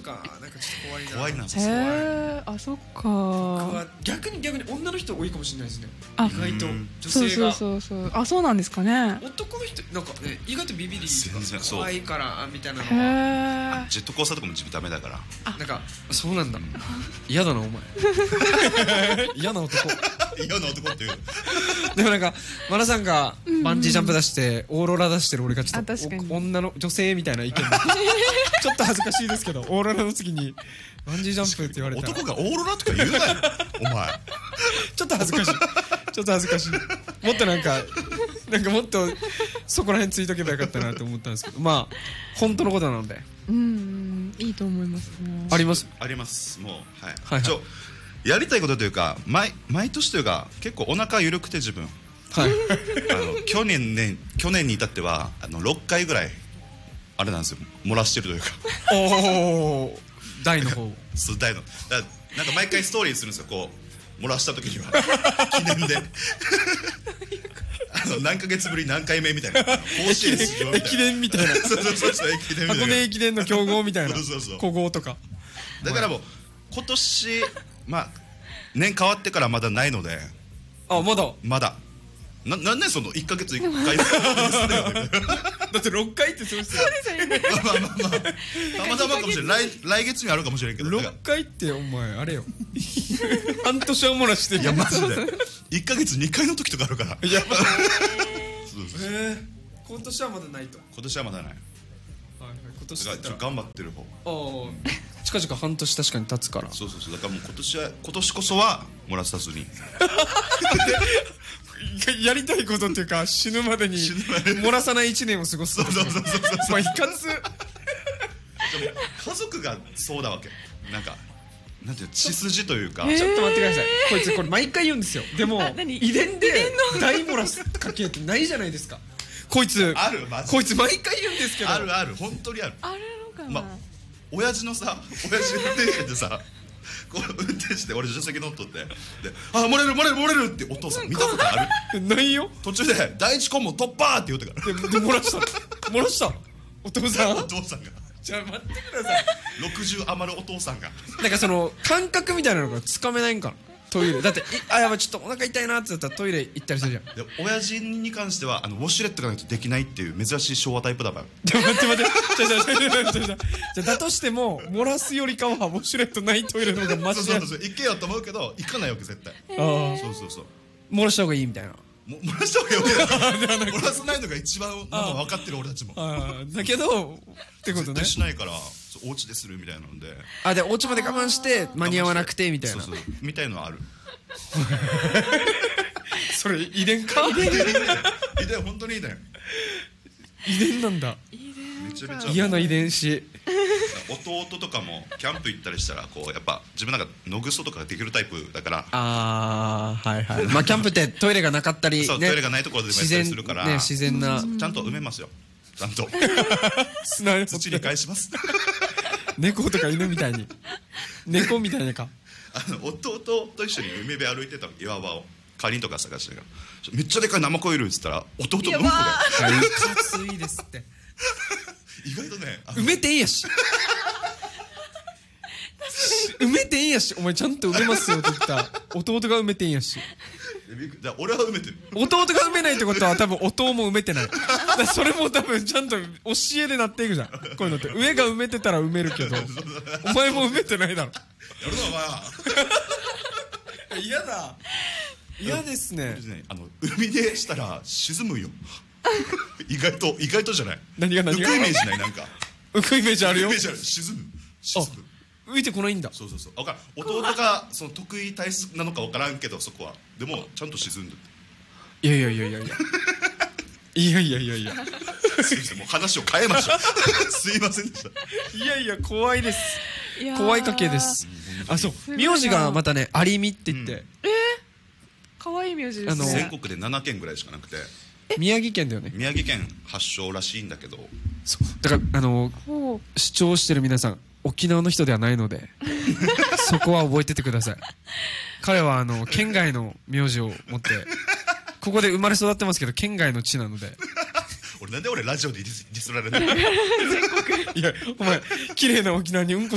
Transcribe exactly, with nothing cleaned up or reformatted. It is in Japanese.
かなんかちょっと怖いな怖いな。 へえ、あ、そっか。 僕は逆に逆に女の人多いかもしれないですね。 あ、 意外と女そうそう性がそうそう。あ、そうなんですかね。 男の人なんかね意外とビビリ全然そう怖いからみたいなのへはえ。 ジェットコースターとかも自分ダメだから。 なんかそうなんだ。嫌だなお前。嫌な男。 嫌な男っていう。 でもなんかマナさんがバンジージャンプ出してオーロラ出してる俺がちょっとあ確かにお女の女性みたいな意見でちょっと恥ずかしいですけどオーロラの次にバンジージャンプって言われたら男がオーロラとか言うなよお前。 ちょっと恥ずかしいちょっと恥ずかしいもっとなんかなんかもっとそこら辺ついとけばよかったなと思ったんですけどまあ本当のことなのでうん、いいと思いますね。 ありますありますもうはい、 はいはいちょやりたいことというか毎毎年というか結構お腹緩くて自分はいあの去年ね去年に至ってはあのろっかいぐらいあれなんですよ漏らしてるというかおお大の方そう大のだなんか毎回ストーリーするんですよこう漏らした時には記念であの何ヶ月ぶり何回目みたいな甲子園出場みたいな駅伝みたいなそうそうそうそう駅伝みたいな箱根駅伝の強豪みたいなそうそうそう古豪とかだからもう今年まあ年変わってからまだないのであまだまだななんでそのいっかげついっかいだってろっかいってそうですよまあまあまあまあたまたまかもしれない 来, 来月にあるかもしれんけどろっかいってお前あれよ半年は漏らしてるいやマジでいっかげつにかいの時とかあるからいやそうそうそうへえ今年はまだないと今年はまだないはいはい今年だからちょっと頑張ってる方ああ近々半年確かに経つからそうそうそうだからもう今年は今年こそは漏らさずにやりたいことっていうか死ぬまでに漏らさないいちねんを過ごすそうそうそうそうそうまあいかつでも家族がそうだわけなんかなんていう血筋というかちょっと待ってくださいこいつこれ毎回言うんですよでもあ何遺伝で大漏らす家系ってないじゃないですかこいつあるマジでこいつ毎回言うんですけどあるある本当にあるあるのかな。 まあ親父のさ親父運転手でさこう運転手で俺助手席乗っとってで「あ漏れる漏れる漏れる」ってお父さん見たことあるないよ途中で「第一関門突破!」って言ってからでで漏らした漏らしたお父さんお父さんがじゃあ待ってくださいろくじゅう余るお父さんがなんかその感覚みたいなのがつかめないんかなトイレだっていあやばいちょっとお腹痛いなって言ったらトイレ行ったりするじゃんで親父に関してはあのウォシュレットがないとできないっていう珍しい昭和タイプだからでも待って待ってじゃあじゃあじゃあじゃあじゃあじゃあだとしても漏らすよりかはウォシュレットないトイレの方がマシやそうそうそう行けよと思うけど行かないわけ絶対ああそうそうそう漏らした方がいいみたいなも漏らした方がいいわけ漏らさないのが一番まあ分かってる俺たちもああだけどってことね絶対しないからそうお家でするみたいなのであでお家まで我慢して間に合わなくてみたいなそうそうみたいのはあるそれ遺伝か遺伝遺伝本当に遺伝遺伝なんだめちゃめちゃ嫌な遺伝子弟とかもキャンプ行ったりしたらこうやっぱ自分なんか野ぐそとかができるタイプだからああはいはいまあキャンプってトイレがなかったりそう、 ねトイレがないところでもやったりするからね自然なちゃんと埋めますよちゃんと砂土に返します猫とか犬みたいに猫みたいなかあの弟と一緒に海辺歩いてた岩場をカニとか探してるからめっちゃでかいナマコいるっつったら弟のうんこでいかついですって意外とねあの埋めていいやし埋めていいやしお前ちゃんと埋めますよって言った弟が埋めていいやしじゃあ俺は埋めてる弟が埋めないってことは多分弟も埋めてないだからそれも多分ちゃんと教えでなっていくじゃんこういうのって上が埋めてたら埋めるけどお前も埋めてないだろやるのお前は嫌だ嫌ですねあの海でしたら沈むよ意外と意外とじゃない何が何が浮くイメージないなんか浮くイメージあるよイメージある沈む沈む浮いてこないんだそうそうそう分からん弟がその得意体質なのか分からんけどそこはでもちゃんと沈んでるいやいやいやいやいやいやいやいやいやすいませんもう話を変えましょうすいませんでしたいやいや怖いですいやー怖い家系ですあそうごいな名字がまたね有美って言って、 可愛い名字ですあのね。 全国でななけんぐらいしかなくて宮城県だよね宮城県発祥らしいんだけどそうだからあのほう視聴してる皆さん沖縄の人ではないのでそこは覚えててください彼はあの県外の名字を持ってここで生まれ育ってますけど県外の地なので俺なんで俺ラジオでディスディスられるのいやお前綺麗な沖縄にうんこ